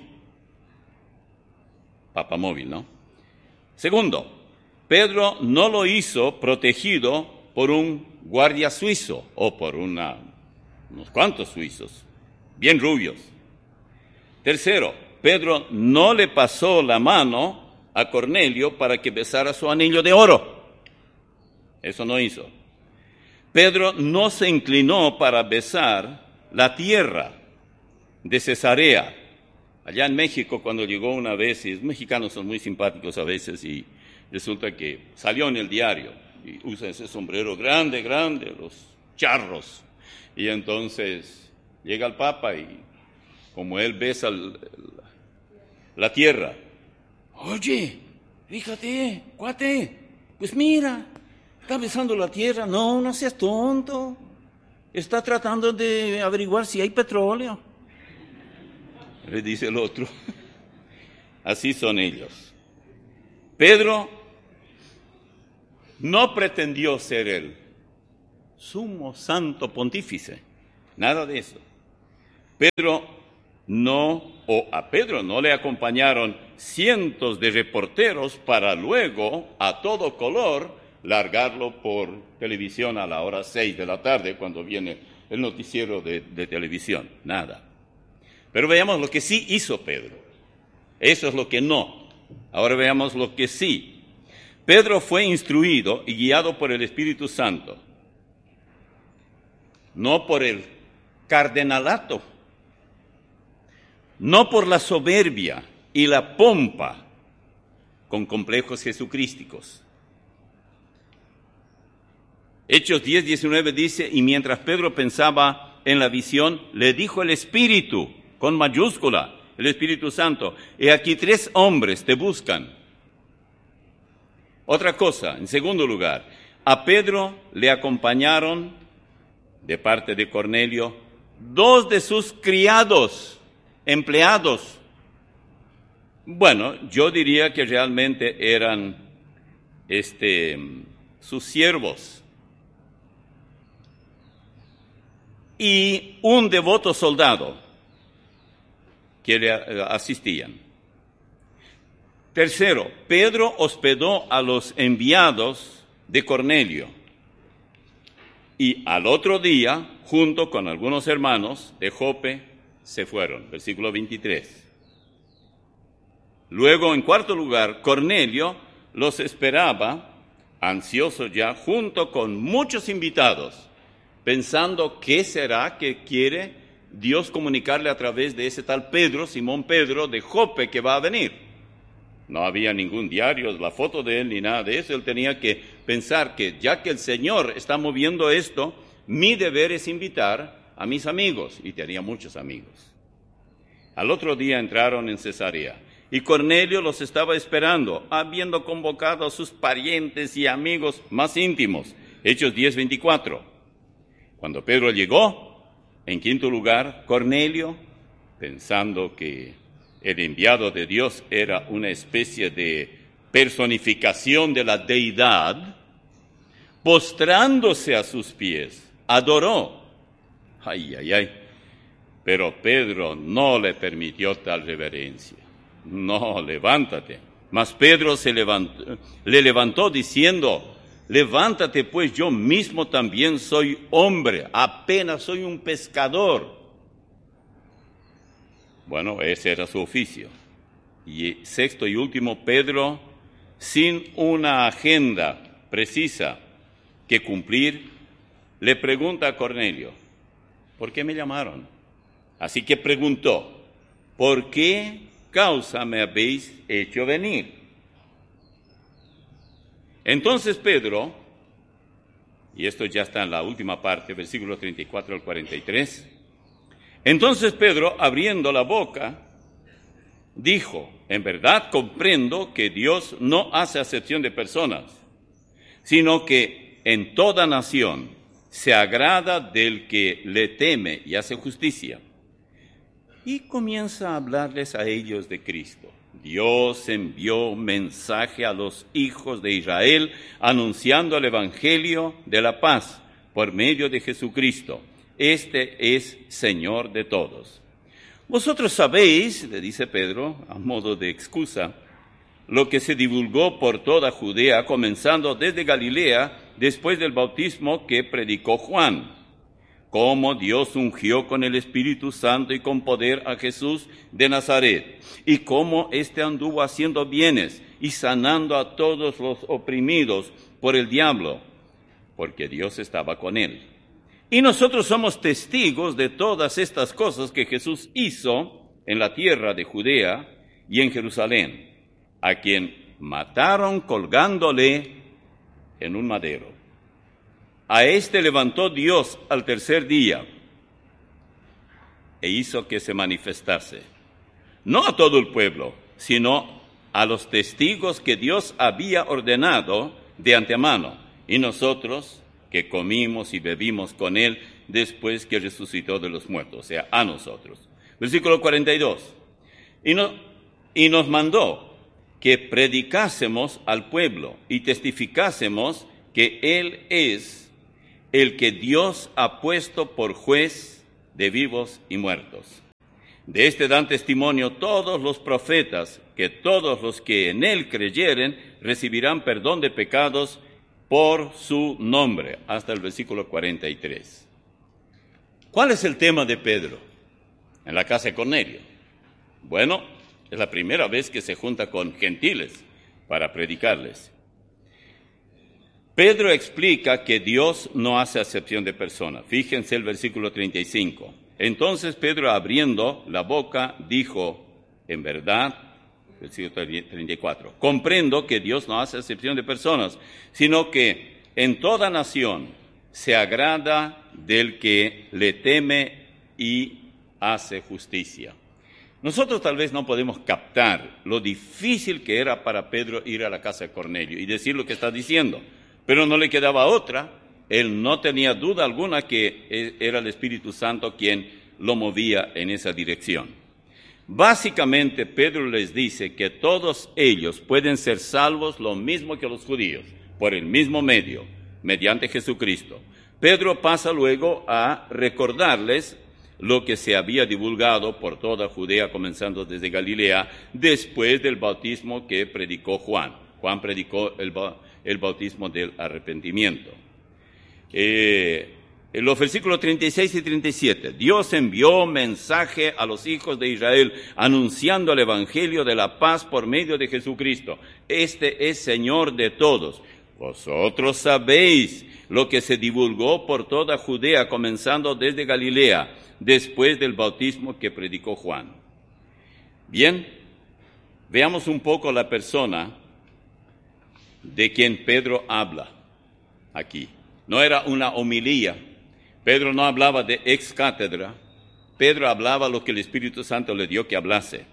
Papamóvil, ¿no? 2. Pedro no lo hizo protegido por un guardia suizo o por unos cuantos suizos, bien rubios. 3. Pedro no le pasó la mano a Cornelio para que besara su anillo de oro. Eso no hizo. Pedro no se inclinó para besar la tierra de Cesarea. Allá en México, cuando llegó una vez, y los mexicanos son muy simpáticos a veces, y resulta que salió en el diario, y usa ese sombrero grande, los charros, y entonces llega el Papa, y como él besa la tierra, oye, fíjate, cuate, pues mira, está besando la tierra, no seas tonto, está tratando de averiguar si hay petróleo. Le dice el otro. Así son ellos. Pedro no pretendió ser el sumo santo pontífice, nada de eso. A Pedro no le acompañaron cientos de reporteros para luego, a todo color, largarlo por televisión a la hora 6 de la tarde, cuando viene el noticiero de televisión. Nada. Pero veamos lo que sí hizo Pedro. Eso es lo que no. Ahora veamos lo que sí. Pedro fue instruido y guiado por el Espíritu Santo, no por el cardenalato, no por la soberbia y la pompa con complejos jesucrísticos. Hechos 10:19 dice, y mientras Pedro pensaba en la visión, le dijo el Espíritu, con mayúscula, el Espíritu Santo, he aquí 3 hombres te buscan. Otra cosa, en segundo lugar, a Pedro le acompañaron, de parte de Cornelio, 2 de sus criados, empleados. Bueno, yo diría que realmente eran sus siervos. Y un devoto soldado que le asistían. Tercero, Pedro hospedó a los enviados de Cornelio y al otro día, junto con algunos hermanos de Jope, se fueron. Versículo 23. Luego, en cuarto lugar, Cornelio los esperaba, ansioso ya, junto con muchos invitados, pensando qué será que quiere Dios comunicarle a través de ese tal Pedro, Simón Pedro, de Jope, que va a venir. No había ningún diario, la foto de él, ni nada de eso. Él tenía que pensar que ya que el Señor está moviendo esto, mi deber es invitar a mis amigos, y tenía muchos amigos. Al otro día entraron en Cesarea, y Cornelio los estaba esperando, habiendo convocado a sus parientes y amigos más íntimos. Hechos 10:24. Cuando Pedro llegó, en quinto lugar, Cornelio, pensando que el enviado de Dios era una especie de personificación de la deidad, postrándose a sus pies, adoró. Ay. Pero Pedro no le permitió tal reverencia. No, levántate. Mas Pedro le levantó diciendo, levántate, pues yo mismo también soy hombre, apenas soy un pescador. Bueno, ese era su oficio. Y sexto y último, Pedro, sin una agenda precisa que cumplir, le pregunta a Cornelio, ¿por qué me llamaron? Así que preguntó, ¿por qué causa me habéis hecho venir? Entonces Pedro, y esto ya está en la última parte, versículos 34 al 43, entonces Pedro, abriendo la boca, dijo, en verdad comprendo que Dios no hace acepción de personas, sino que en toda nación se agrada del que le teme y hace justicia. Y comienza a hablarles a ellos de Cristo. Dios envió mensaje a los hijos de Israel anunciando el evangelio de la paz por medio de Jesucristo. Este es Señor de todos. Vosotros sabéis, le dice Pedro, a modo de excusa, lo que se divulgó por toda Judea, comenzando desde Galilea, después del bautismo que predicó Juan, cómo Dios ungió con el Espíritu Santo y con poder a Jesús de Nazaret, y cómo éste anduvo haciendo bienes y sanando a todos los oprimidos por el diablo, porque Dios estaba con él. Y nosotros somos testigos de todas estas cosas que Jesús hizo en la tierra de Judea y en Jerusalén, a quien mataron colgándole en un madero. A éste levantó Dios al tercer día e hizo que se manifestase, no a todo el pueblo, sino a los testigos que Dios había ordenado de antemano, y nosotros que comimos y bebimos con él después que resucitó de los muertos, o sea, a nosotros. Versículo 42. Y nos mandó que predicásemos al pueblo y testificásemos que Él es el que Dios ha puesto por juez de vivos y muertos. De este dan testimonio todos los profetas, que todos los que en Él creyeren recibirán perdón de pecados por su nombre, hasta el versículo 43. ¿Cuál es el tema de Pedro en la casa de Cornelio? Bueno, es la primera vez que se junta con gentiles para predicarles. Pedro explica que Dios no hace acepción de personas. Fíjense el versículo 35. Entonces Pedro, abriendo la boca, dijo, en verdad, versículo 34, comprendo que Dios no hace acepción de personas, sino que en toda nación se agrada del que le teme y hace justicia. Nosotros tal vez no podemos captar lo difícil que era para Pedro ir a la casa de Cornelio y decir lo que está diciendo, pero no le quedaba otra. Él no tenía duda alguna que era el Espíritu Santo quien lo movía en esa dirección. Básicamente, Pedro les dice que todos ellos pueden ser salvos lo mismo que los judíos, por el mismo medio, mediante Jesucristo. Pedro pasa luego a recordarles lo que se había divulgado por toda Judea, comenzando desde Galilea, después del bautismo que predicó Juan. Juan predicó el bautismo del arrepentimiento. En los versículos 36 y 37, Dios envió mensaje a los hijos de Israel, anunciando el evangelio de la paz por medio de Jesucristo. Este es Señor de todos. Vosotros sabéis lo que se divulgó por toda Judea, comenzando desde Galilea, después del bautismo que predicó Juan. Bien, veamos un poco la persona de quien Pedro habla aquí. No era una homilía. Pedro no hablaba de ex cátedra. Pedro hablaba lo que el Espíritu Santo le dio que hablase.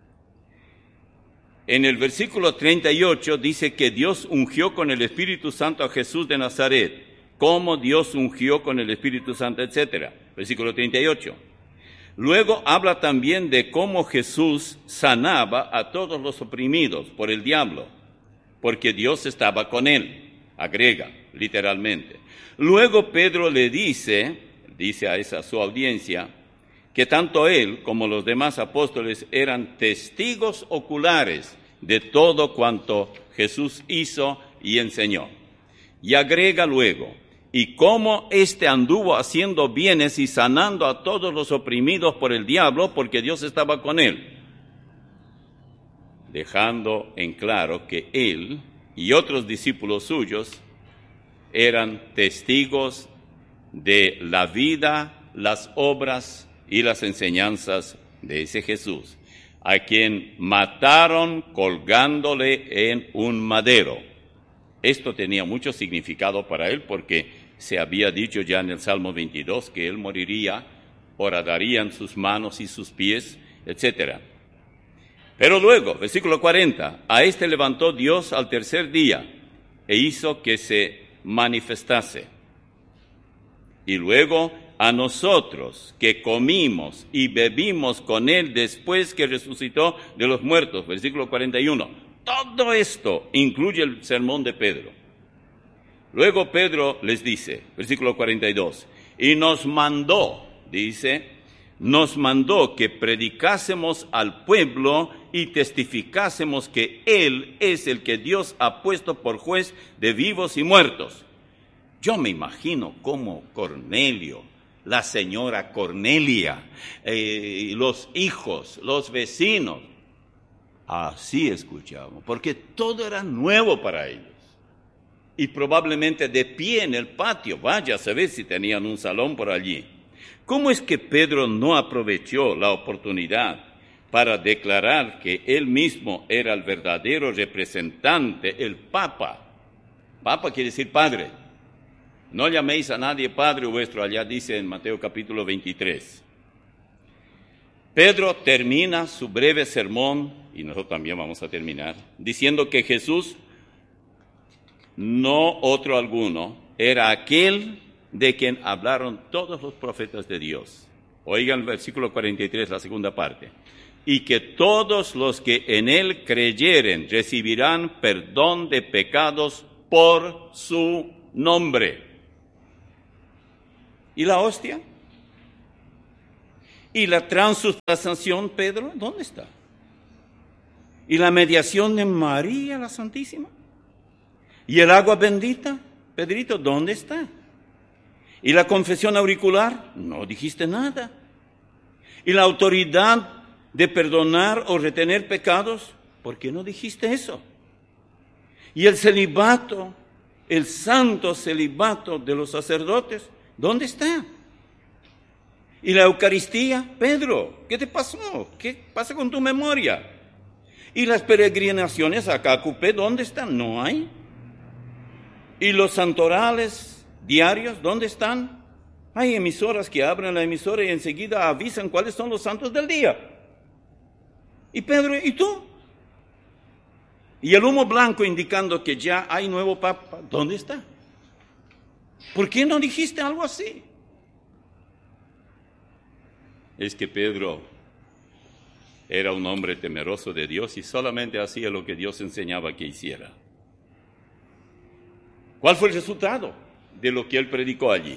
En el versículo 38 dice que Dios ungió con el Espíritu Santo a Jesús de Nazaret, como Dios ungió con el Espíritu Santo, etc. Versículo 38. Luego habla también de cómo Jesús sanaba a todos los oprimidos por el diablo, porque Dios estaba con él, agrega literalmente. Luego Pedro le dice a su audiencia, que tanto él como los demás apóstoles eran testigos oculares de todo cuanto Jesús hizo y enseñó. Y agrega luego, y cómo éste anduvo haciendo bienes y sanando a todos los oprimidos por el diablo, porque Dios estaba con él, dejando en claro que él y otros discípulos suyos eran testigos de la vida, las obras y las enseñanzas de ese Jesús, a quien mataron colgándole en un madero. Esto tenía mucho significado para él, porque se había dicho ya en el Salmo 22 que él moriría, horadarían sus manos y sus pies, etc. Pero luego, versículo 40, a este levantó Dios al tercer día e hizo que se manifestase. Y luego a nosotros que comimos y bebimos con él después que resucitó de los muertos. Versículo 41. Todo esto incluye el sermón de Pedro. Luego Pedro les dice, versículo 42, y nos mandó que predicásemos al pueblo y testificásemos que Él es el que Dios ha puesto por juez de vivos y muertos. Yo me imagino cómo Cornelio, la señora Cornelia, los hijos, los vecinos, así escuchaban, porque todo era nuevo para ellos. Y probablemente de pie en el patio, vaya a saber si tenían un salón por allí. ¿Cómo es que Pedro no aprovechó la oportunidad para declarar que él mismo era el verdadero representante, el Papa? Papa quiere decir padre. No llaméis a nadie Padre vuestro, allá dice en Mateo capítulo 23. Pedro termina su breve sermón, y nosotros también vamos a terminar, diciendo que Jesús, no otro alguno, era aquel de quien hablaron todos los profetas de Dios. Oigan el versículo 43, la segunda parte. y que todos los que en él creyeren recibirán perdón de pecados por su nombre. ¿Y la hostia? ¿Y la transubstanciación, Pedro? ¿Dónde está? ¿Y la mediación de María la Santísima? ¿Y el agua bendita? Pedrito, ¿dónde está? ¿Y la confesión auricular? No dijiste nada. ¿Y la autoridad de perdonar o retener pecados? ¿Por qué no dijiste eso? ¿Y el celibato, el santo celibato de los sacerdotes? ¿Dónde está? ¿Y la Eucaristía? Pedro, ¿qué te pasó? ¿Qué pasa con tu memoria? ¿Y las peregrinaciones a Cacupé? ¿Dónde están? No hay. ¿Y los santorales diarios? ¿Dónde están? Hay emisoras que abren la emisora y enseguida avisan cuáles son los santos del día. Y Pedro, ¿y tú? Y el humo blanco indicando que ya hay nuevo papa, ¿dónde está? ¿Por qué no dijiste algo así? Es que Pedro era un hombre temeroso de Dios y solamente hacía lo que Dios enseñaba que hiciera. ¿Cuál fue el resultado de lo que él predicó allí?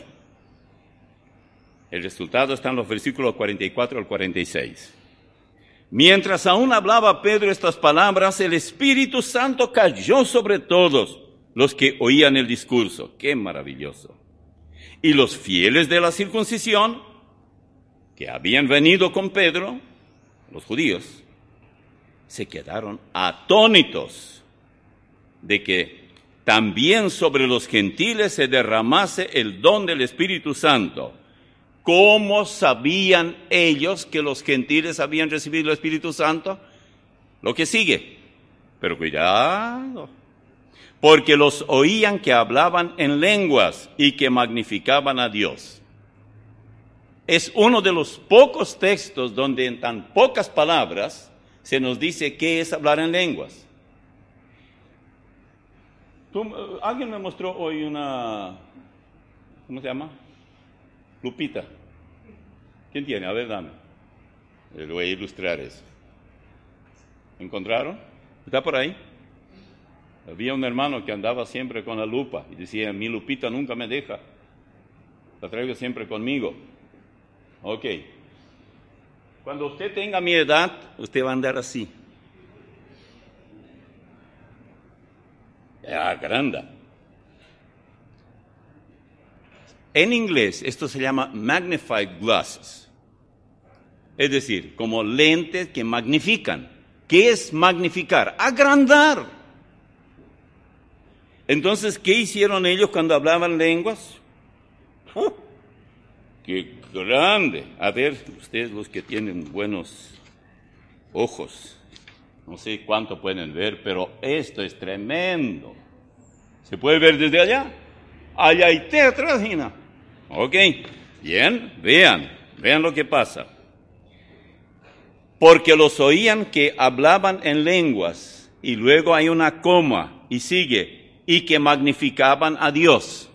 El resultado está en los versículos 44 al 46. Mientras aún hablaba Pedro estas palabras, el Espíritu Santo cayó sobre todos los que oían el discurso. ¡Qué maravilloso! Y los fieles de la circuncisión, que habían venido con Pedro, los judíos, se quedaron atónitos de que también sobre los gentiles se derramase el don del Espíritu Santo. ¿Cómo sabían ellos que los gentiles habían recibido el Espíritu Santo? Lo que sigue. Pero cuidado, porque los oían que hablaban en lenguas y que magnificaban a Dios. Es uno de los pocos textos donde en tan pocas palabras se nos dice qué es hablar en lenguas. Alguien me mostró hoy una, ¿cómo se llama? Lupita. ¿Quién tiene? A ver, dame. Le voy a ilustrar eso. ¿Encontraron? ¿Está por ahí? Había un hermano que andaba siempre con la lupa y decía, mi Lupita nunca me deja. La traigo siempre conmigo. Ok. Cuando usted tenga mi edad, usted va a andar así. Ya, grande. En inglés, esto se llama magnified glasses. Es decir, como lentes que magnifican. ¿Qué es magnificar? Agrandar. Entonces, ¿qué hicieron ellos cuando hablaban lenguas? ¡Qué grande! A ver, ustedes los que tienen buenos ojos, no sé cuánto pueden ver, pero esto es tremendo. ¿Se puede ver desde allá? Allá hay atrás, Gina. Ok, bien, vean lo que pasa. Porque los oían que hablaban en lenguas, y luego hay una coma, y sigue, y que magnificaban a Dios.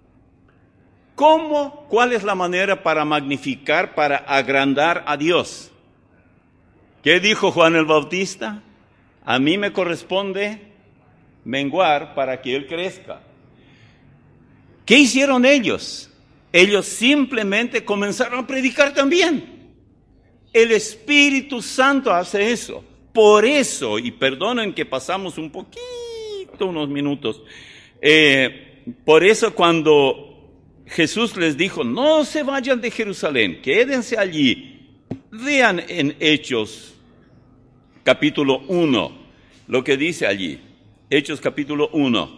¿Cómo? ¿Cuál es la manera para magnificar, para agrandar a Dios? ¿Qué dijo Juan el Bautista? A mí me corresponde menguar para que Él crezca. ¿Qué hicieron ellos? Ellos simplemente comenzaron a predicar también. El Espíritu Santo hace eso. Por eso, y perdonen que pasamos un poquito, unos minutos, por eso cuando Jesús les dijo, no se vayan de Jerusalén, quédense allí. Vean en Hechos capítulo 1, lo que dice allí. Hechos capítulo 1.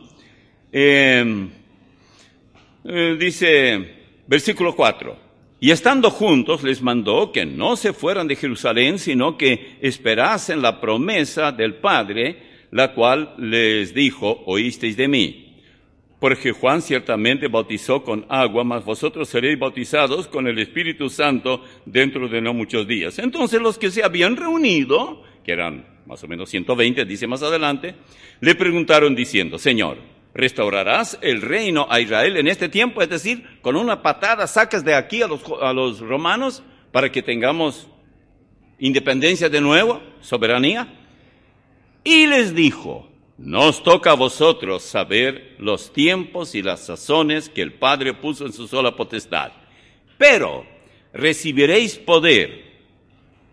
Dice, versículo 4. Y estando juntos les mandó que no se fueran de Jerusalén, sino que esperasen la promesa del Padre, la cual les dijo, oísteis de mí. Porque Juan ciertamente bautizó con agua, mas vosotros seréis bautizados con el Espíritu Santo dentro de no muchos días. Entonces los que se habían reunido, que eran más o menos 120, dice más adelante, le preguntaron diciendo, Señor, ¿restaurarás el reino a Israel en este tiempo? Es decir, con una patada sacas de aquí a los romanos para que tengamos independencia de nuevo, soberanía. Y les dijo, no os toca a vosotros saber los tiempos y las sazones que el Padre puso en su sola potestad, pero recibiréis poder